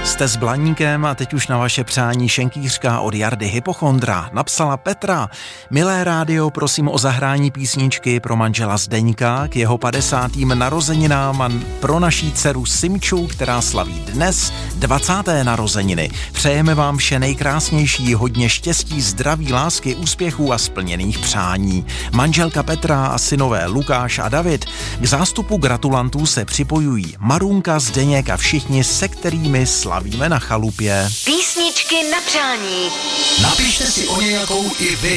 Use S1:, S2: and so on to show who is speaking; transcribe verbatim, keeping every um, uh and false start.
S1: Jste s Blaníkem a teď už na vaše přání šenkýřka od Jardy Hypochondra. Napsala Petra: milé rádio, prosím o zahrání písničky pro manžela Zdeňka k jeho padesátým narozeninám a pro naší dceru Simču, která slaví dnes dvacáté narozeniny. Přejeme vám vše nejkrásnější, hodně štěstí, zdraví, lásky, úspěchů a splněných přání. Manželka Petra a synové Lukáš a David. K zástupu gratulantů se připojují Marunka, Zdeněk a všichni, se kterými slavíme na chalupě.
S2: Písničky na přání.
S3: Napište si o nějakou i vy.